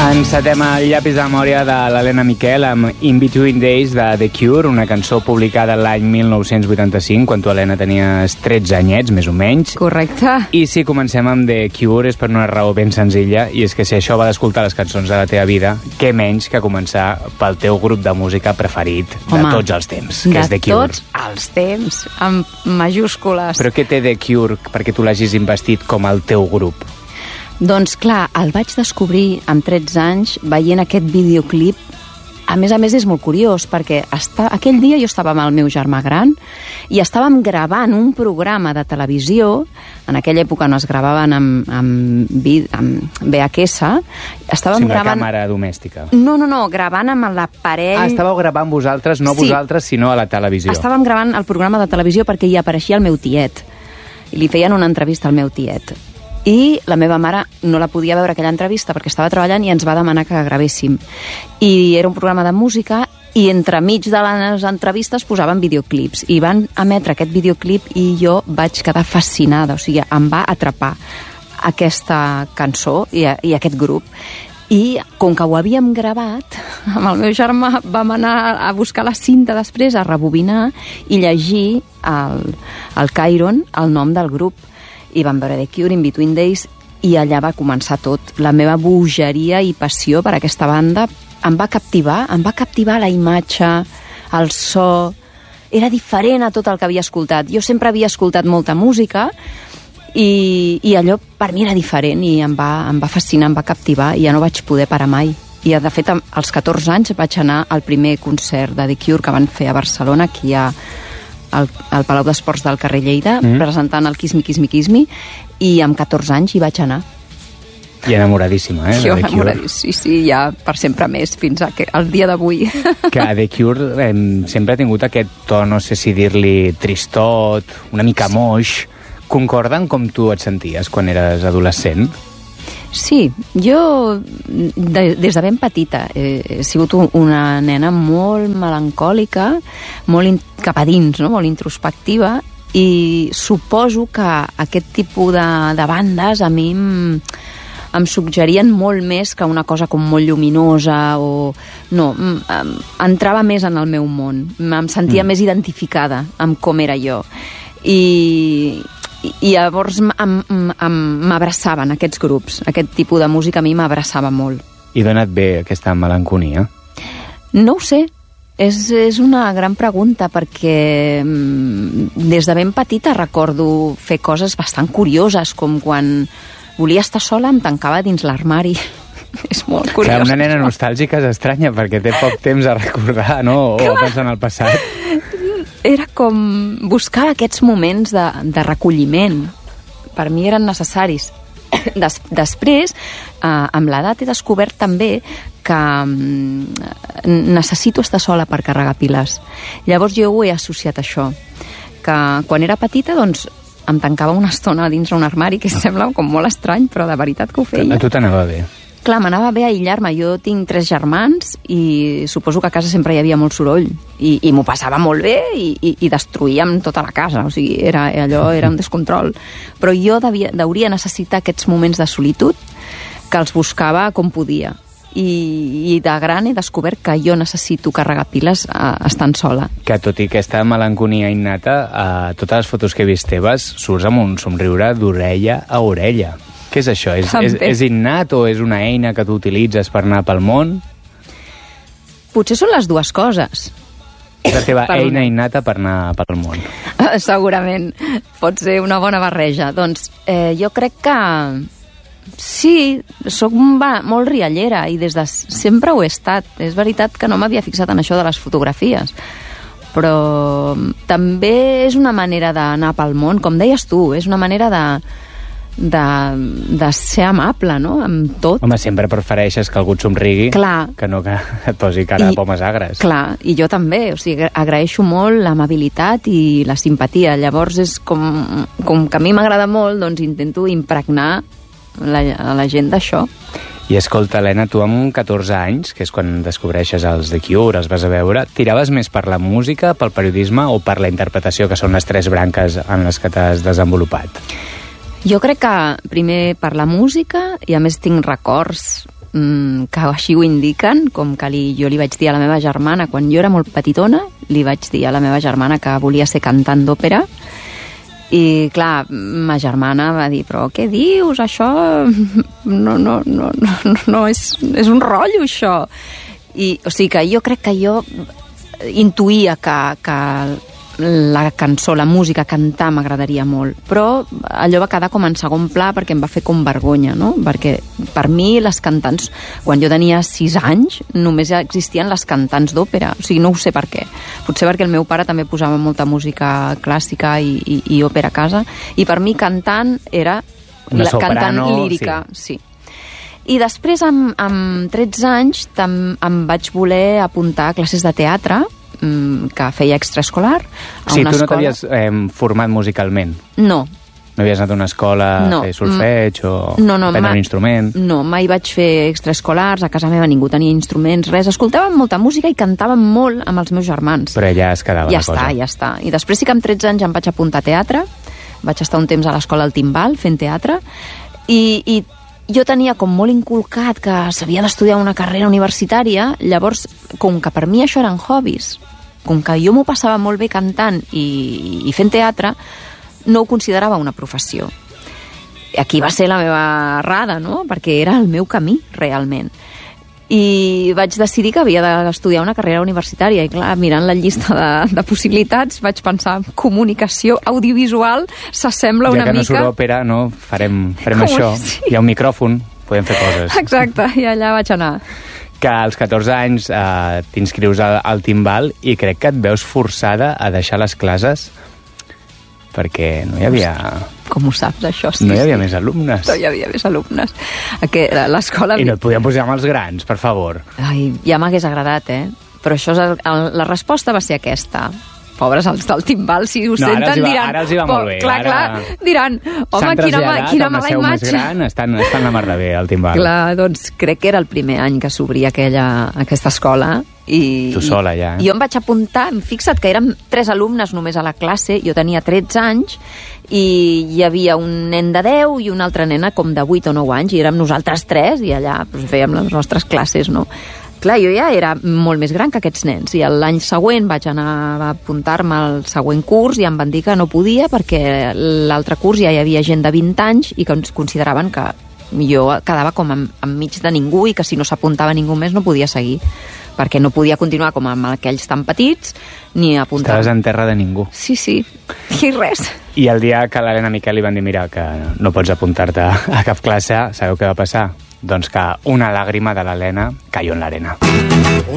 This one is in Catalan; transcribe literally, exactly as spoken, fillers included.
Encetem el llapis de memòria de l'Helena Miquel amb In Between Days de The Cure, una cançó publicada l'any mil nou-cents vuitanta-cinc, quan tu, Helena, tenies tretze anyets, més o menys. Correcte. I si comencem amb The Cure és per una raó ben senzilla, i és que si això va d'escoltar les cançons de la teva vida, què menys que començar pel teu grup de música preferit de Home, tots els temps, que és The Cure. De tots els temps, amb majúscules. Però què té The Cure perquè tu l'hagis investit com el teu grup? Doncs clar, el vaig descobrir amb tretze anys veient aquest videoclip. A més a més és molt curiós perquè està, aquell dia jo estava amb el meu germà gran i estàvem gravant un programa de televisió. En aquella època no es gravaven amb, amb, amb V H S. Estàvem sí, gravant... la càmera domèstica. No, no, no, gravant amb l'aparell... Ah, estàveu gravant vosaltres, no sí. vosaltres, sinó a la televisió. Estàvem gravant el programa de televisió perquè hi apareixia el meu tiet. I li feien una entrevista al meu tiet. I la meva mare no la podia veure aquella entrevista perquè estava treballant i ens va demanar que gravéssim. I era un programa de música i entremig de les entrevistes posaven videoclips. I van emetre aquest videoclip i jo vaig quedar fascinada. O sigui, em va atrapar aquesta cançó i, i aquest grup. I com que ho havíem gravat, amb el meu germà vam anar a buscar la cinta després, a rebobinar i llegir al, al Chiron el nom del grup. I vam veure The Cure, In Between Days, i allà va començar tot. La meva bogeria i passió per aquesta banda em va captivar, em va captivar la imatge, el so... Era diferent a tot el que havia escoltat. Jo sempre havia escoltat molta música i, i allò per mi era diferent i em va, em va fascinar, em va captivar i ja no vaig poder parar mai. I de fet, als catorze anys vaig anar al primer concert de The Cure que van fer a Barcelona, aquí a al, al Palau d'Esports del carrer Lleida, mm. presentant el Kiss Me, Kiss Me, Kiss Me, i amb catorze anys hi vaig anar. I enamoradíssima, eh? Jo enamoradíssima, sí, sí, ja per sempre més, fins al dia d'avui. Que The Cure eh, sempre ha tingut aquest to, no sé si dir-li tristot, una mica moix. Concorden com tu et senties quan eres adolescent? Sí, jo de, des de ben petita he, he sigut una nena molt melancòlica, molt in, cap a dins, no? Molt introspectiva, i suposo que aquest tipus de, de bandes a mi em, em suggerien molt més que una cosa com molt lluminosa o... No, em, entrava més en el meu món, em sentia mm. més identificada amb com era jo. I... i llavors m'abraçaven aquests grups, aquest tipus de música a mi m'abraçava molt. I d'on et ve aquesta melanconia? No ho sé, és, és una gran pregunta perquè des de ben petita recordo fer coses bastant curioses, com quan volia estar sola em tancava dins l'armari. És molt curiós. Clar, una nena nostàlgica és estranya perquè té poc temps a recordar, no? O a pensar en el passat. Era com buscar aquests moments de, de recolliment. Per mi eren necessaris. Des, després, eh, amb l'edat he descobert també que mm, necessito estar sola per carregar piles. Llavors jo ho he associat a això. Que quan era petita, doncs, em tancava una estona dins un armari, que sembla com molt estrany, però de veritat que ho feia. A tu t'anava bé. Clar, m'anava bé a aïllar-me. Jo tinc tres germans i suposo que a casa sempre hi havia molt soroll i, i m'ho passava molt bé i, i, i destruïem tota la casa. O sigui, era, allò era un descontrol. Però jo devia, hauria necessitar aquests moments de solitud que els buscava com podia. I, i de gran he descobert que jo necessito carregar piles eh, estant sola. Que tot i aquesta melanconia innata, a totes les fotos que he vist teves surts amb un somriure d'orella a orella. Què és això? És, és, és innat o és una eina que tu utilitzes per anar pel món? Potser són les dues coses. És la teva per eina innata per anar pel món. Segurament. Pot ser una bona barreja. Doncs eh, jo crec que sí, soc molt riallera i des de sempre ho he estat. És veritat que no m'havia fixat en això de les fotografies. Però també és una manera d'anar pel món, com deies tu, és una manera de... De, de ser amable, no?, amb tot. Home, sempre prefereixes que algú et somrigui, clar, que no que et posi cara I, de pomes agres. Clar, i jo també, o sigui, agraeixo molt l'amabilitat i la simpatia. Llavors és com, com que a mi m'agrada molt, doncs intento impregnar la, la gent d'això. I escolta, Helena, tu amb catorze anys, que és quan descobreixes els The Cure, els vas a veure, tiraves més per la música, pel periodisme o per la interpretació, que són les tres branques en les que t'has desenvolupat? Jo crec que primer per la música, i a més tinc records mmm, que així ho indiquen, com que li, jo li vaig dir a la meva germana, quan jo era molt petitona, li vaig dir a la meva germana que volia ser cantant d'òpera, i clar, ma germana va dir, però què dius, això no, no, no, no, no és, és un rotllo, això. I, o sigui que jo crec que jo intuïa que, que la cançó, la música, cantar m'agradaria molt, però allò va quedar com en segon pla perquè em va fer com vergonya, no? Perquè per mi les cantants, quan jo tenia sis anys, només existien les cantants d'òpera, o sigui, no ho sé per què. Potser perquè el meu pare també posava molta música clàssica i, i, i òpera a casa, i per mi cantant era una la soprano, cantant lírica, sí. sí. I després, amb, amb tretze anys, tam, em vaig voler apuntar a classes de teatre, que feia extraescolar. O sigui, tu no t'havies eh, format musicalment? No. No havies anat a una escola no. a fer solfeig o no, no, aprendre mai, un instrument? No, mai vaig fer extraescolars, a casa meva ningú tenia instruments, res. Escoltàvem molta música i cantàvem molt amb els meus germans. Però ja es quedava ja la cosa. Ja està, ja està. I després sí que amb tretze anys em vaig apuntar a teatre, vaig estar un temps a l'escola al Timbal fent teatre, i, i jo tenia com molt inculcat que s'havia d'estudiar una carrera universitària, llavors, com que per mi això eren hobbies, com que jo m'ho passava molt bé cantant i, i fent teatre, no ho considerava una professió. Aquí va ser la meva errada, no? Perquè era el meu camí, realment. I vaig decidir que havia d'estudiar una carrera universitària i clar, mirant la llista de, de possibilitats vaig pensar, comunicació audiovisual s'assembla una mica... Ja que no surt òpera, no? Farem, farem això. Sí. Hi ha un micròfon, podem fer coses. Exacte, i allà vaig anar. Que als catorze anys eh, t'inscrius al, al Timbal i crec que et veus forçada a deixar les classes perquè no hi havia... Com ho saps, això? Sí, no hi havia sí. més alumnes. No hi havia més alumnes. L'escola... I no et podien posar amb els grans, per favor. Ai, ja m'hagués agradat, eh? Però això és el, el, la resposta va ser aquesta. Pobres els del Timbal, si ho no, senten, va, diran... Ara els hi va molt bé. Clar, ara... clar, diran, home, quina, ma, quina mala imatge. Gran, estan, estan la mar de bé, al Timbal. Clar, doncs crec que era el primer any que s'obria aquella, aquesta escola. I, tu sola, ja. I jo em vaig apuntar, fixa't que érem tres alumnes només a la classe, jo tenia tretze anys, i hi havia un nen de deu i una altra nena com de vuit o nou anys, i érem nosaltres tres, i allà doncs, fèiem les nostres classes, no? Clar, jo ja era molt més gran que aquests nens, i l'any següent vaig anar a apuntar-me al següent curs i em van dir que no podia perquè l'altre curs ja hi havia gent de vint anys i que ens consideraven que jo quedava com enmig de ningú i que si no s'apuntava ningú més no podia seguir, perquè no podia continuar com amb aquells tan petits ni apuntar. Estaves en terra de ningú. Sí, sí, i res. I el dia que l'Helena Miquel li van dir mira, que no pots apuntar-te a cap classe, sabeu què va passar? Doncs que una làgrima de l'Helena cayó en l'arena.